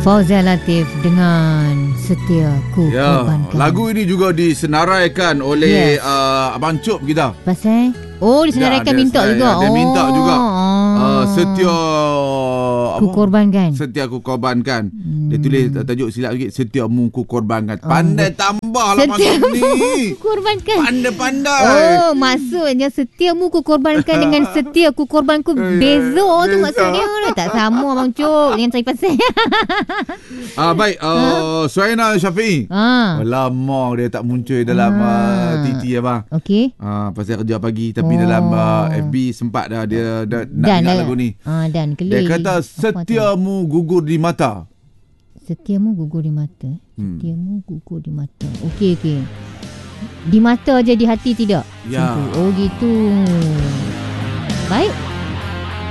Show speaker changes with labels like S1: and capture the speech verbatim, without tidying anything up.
S1: Fauzia Latif dengan Setia Ku
S2: Ya,
S1: Korbankan.
S2: lagu ini juga disenaraikan oleh
S1: Yes.
S2: uh, Abang Cop kita.
S1: Pasal Oh disenaraikan
S2: Ya, dia
S1: minta
S2: senarai-
S1: juga.
S2: Dia
S1: oh.
S2: minta juga. Uh, setia
S1: Ku korbankan.
S2: Setia ku korbankan.
S1: Hmm.
S2: Dia tulis tajuk silap sikit, setiamu ku korbankan. Pandai
S1: Oh,
S2: tambah lah
S1: Setia
S2: maksud ni.
S1: Ku korbankan.
S2: Pandai-pandai.
S1: Oh, maksudnya setiamu ku korbankan dengan setia ku korbanku
S2: Ya,
S1: beza tu
S2: beza.
S1: maksudnya. Tak sama Abang Cuk dengan cari pasal.
S2: Ah baik, uh, Suhaina Syafi'i.
S1: Ah.
S2: Oh, lama dia tak muncul dalam uh,
S1: Ah.
S2: T T abang.
S1: Okey.
S2: Ah, pasal kerja pagi tapi
S1: Oh.
S2: dalam uh, F B sempat dah dia dah, nak
S1: Dan
S2: dengar
S1: dah-
S2: lagu ni.
S1: Ah, dan
S2: Dia
S1: klik.
S2: kata setiamu gugur di mata.
S1: Setiamu gugur di mata.
S2: Hmm.
S1: Setiamu gugur di mata. Okey, okey. Di mata je, di hati tidak?
S2: Ya.
S1: Macam tu. Oh, gitu. Baik.